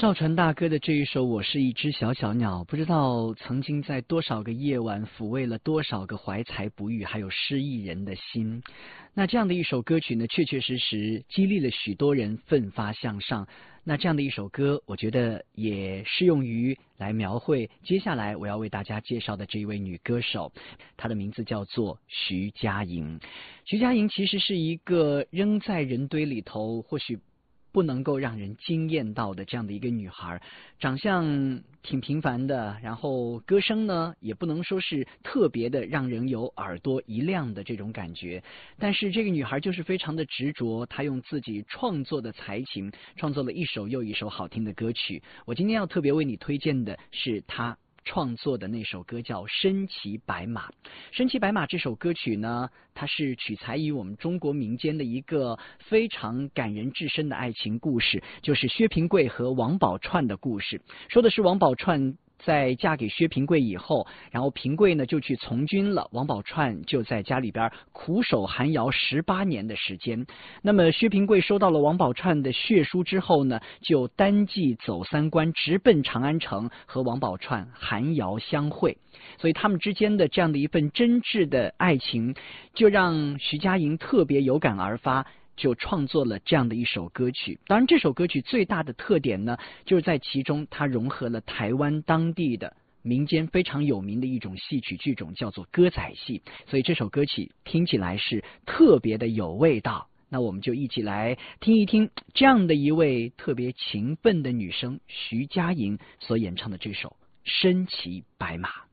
赵传大哥的这一首《我是一只小小鸟》，不知道曾经在多少个夜晚抚慰了多少个怀才不遇还有失意人的心。那这样的一首歌曲呢，确确实实激励了许多人奋发向上。那这样的一首歌，我觉得也适用于来描绘接下来我要为大家介绍的这一位女歌手，她的名字叫做徐佳莹。徐佳莹其实是一个扔在人堆里头，或许不能够让人惊艳到的这样的一个女孩，长相挺平凡的，然后歌声呢也不能说是特别的让人有耳朵一亮的这种感觉，但是这个女孩就是非常的执着，她用自己创作的才情创作了一首又一首好听的歌曲。我今天要特别为你推荐的是她创作的那首歌叫《身骑白马》。《身骑白马》这首歌曲呢，它是取材于我们中国民间的一个非常感人至深的爱情故事，就是薛平贵和王宝钏的故事。说的是王宝钏在嫁给薛平贵以后，然后平贵呢就去从军了，王宝钏就在家里边苦守寒窑18年的时间。那么薛平贵收到了王宝钏的血书之后呢，就单骑走3关，直奔长安城，和王宝钏寒窑相会。所以他们之间的这样的一份真挚的爱情，就让徐佳莹特别有感而发，就创作了这样的一首歌曲。当然这首歌曲最大的特点呢，就是在其中它融合了台湾当地的民间非常有名的一种戏曲剧种，叫做歌仔戏，所以这首歌曲听起来是特别的有味道。那我们就一起来听一听这样的一位特别勤奋的女生徐佳莹所演唱的这首《身骑白马》。